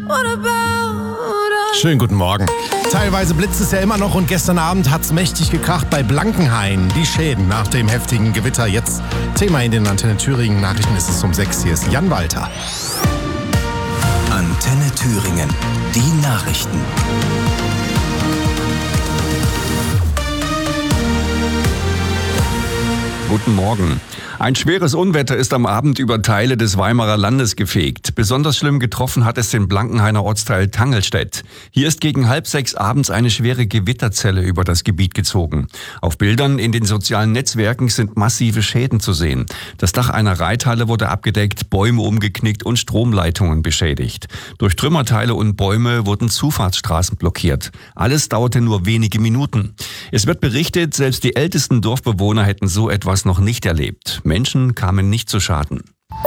Schönen guten Morgen. Teilweise blitzt es ja immer noch und gestern Abend hat es mächtig gekracht bei Blankenhain. Die Schäden nach dem heftigen Gewitter. Jetzt Thema in den Antenne Thüringen Nachrichten ist es um 6. Hier ist Jan Walter. Antenne Thüringen, die Nachrichten. Guten Morgen. Ein schweres Unwetter ist am Abend über Teile des Weimarer Landes gefegt. Besonders schlimm getroffen hat es den Blankenhainer Ortsteil Tangelstedt. Hier ist gegen 5:30 abends eine schwere Gewitterzelle über das Gebiet gezogen. Auf Bildern in den sozialen Netzwerken sind massive Schäden zu sehen. Das Dach einer Reithalle wurde abgedeckt, Bäume umgeknickt und Stromleitungen beschädigt. Durch Trümmerteile und Bäume wurden Zufahrtsstraßen blockiert. Alles dauerte nur wenige Minuten. Es wird berichtet, selbst die ältesten Dorfbewohner hätten so etwas noch nicht erlebt. Menschen kamen nicht zu Schaden.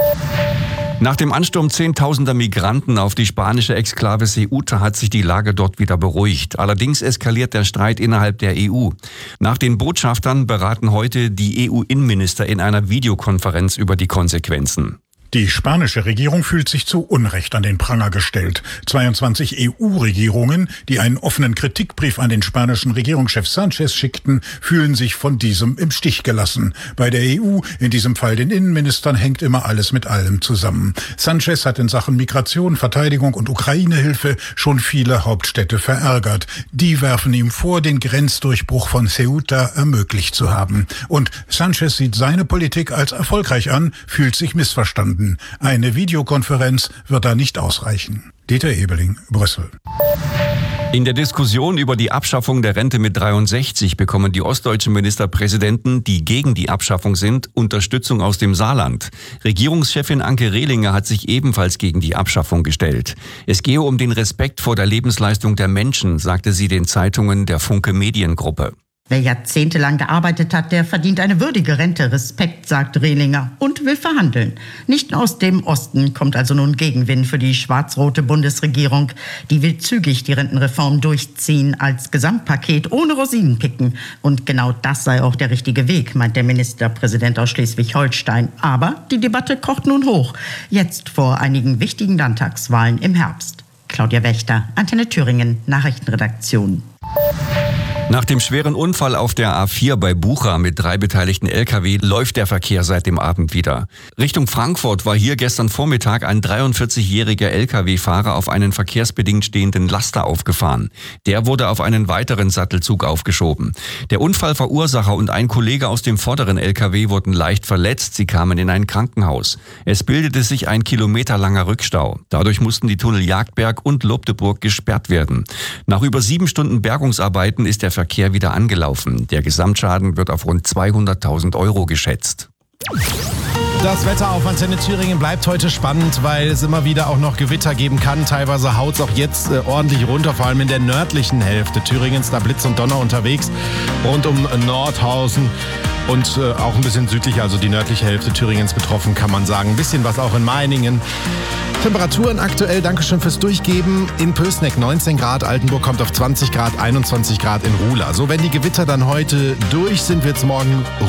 Nach dem Ansturm zehntausender Migranten auf die spanische Exklave Ceuta hat sich die Lage dort wieder beruhigt. Allerdings eskaliert der Streit innerhalb der EU. Nach den Botschaftern beraten heute die EU-Innenminister in einer Videokonferenz über die Konsequenzen. Die spanische Regierung fühlt sich zu Unrecht an den Pranger gestellt. 22 EU-Regierungen, die einen offenen Kritikbrief an den spanischen Regierungschef Sánchez schickten, fühlen sich von diesem im Stich gelassen. Bei der EU, in diesem Fall den Innenministern, hängt immer alles mit allem zusammen. Sánchez hat in Sachen Migration, Verteidigung und Ukraine-Hilfe schon viele Hauptstädte verärgert. Die werfen ihm vor, den Grenzdurchbruch von Ceuta ermöglicht zu haben. Und Sánchez sieht seine Politik als erfolgreich an, fühlt sich missverstanden. Eine Videokonferenz wird da nicht ausreichen. Dieter Ebeling, Brüssel. In der Diskussion über die Abschaffung der Rente mit 63 bekommen die ostdeutschen Ministerpräsidenten, die gegen die Abschaffung sind, Unterstützung aus dem Saarland. Regierungschefin Anke Rehlinger hat sich ebenfalls gegen die Abschaffung gestellt. Es gehe um den Respekt vor der Lebensleistung der Menschen, sagte sie den Zeitungen der Funke Mediengruppe. Wer jahrzehntelang gearbeitet hat, der verdient eine würdige Rente. Respekt, sagt Rehlinger und will verhandeln. Nicht aus dem Osten kommt also nun Gegenwind für die schwarz-rote Bundesregierung. Die will zügig die Rentenreform durchziehen als Gesamtpaket ohne Rosinen picken. Und genau das sei auch der richtige Weg, meint der Ministerpräsident aus Schleswig-Holstein. Aber die Debatte kocht nun hoch. Jetzt vor einigen wichtigen Landtagswahlen im Herbst. Claudia Wächter, Antenne Thüringen, Nachrichtenredaktion. Nach dem schweren Unfall auf der A4 bei Bucha mit 3 beteiligten Lkw läuft der Verkehr seit dem Abend wieder. Richtung Frankfurt war hier gestern Vormittag ein 43-jähriger Lkw-Fahrer auf einen verkehrsbedingt stehenden Laster aufgefahren. Der wurde auf einen weiteren Sattelzug aufgeschoben. Der Unfallverursacher und ein Kollege aus dem vorderen Lkw wurden leicht verletzt. Sie kamen in ein Krankenhaus. Es bildete sich ein kilometerlanger Rückstau. Dadurch mussten die Tunnel Jagdberg und Lobdeburg gesperrt werden. Nach über 7 Stunden Bergungsarbeiten ist der Verkehr wieder angelaufen. Der Gesamtschaden wird auf rund 200.000 € geschätzt. Das Wetter auf Antenne Thüringen bleibt heute spannend, weil es immer wieder auch noch Gewitter geben kann. Teilweise haut es auch jetzt ordentlich runter, vor allem in der nördlichen Hälfte Thüringens. Da Blitz und Donner unterwegs rund um Nordhausen und auch ein bisschen südlich, also die nördliche Hälfte Thüringens betroffen, kann man sagen. Ein bisschen was auch in Meiningen. Temperaturen aktuell, Dankeschön fürs Durchgeben. In Pößneck 19 Grad, Altenburg kommt auf 20 Grad, 21 Grad in Ruhla. So, wenn die Gewitter dann heute durch sind, wird es morgen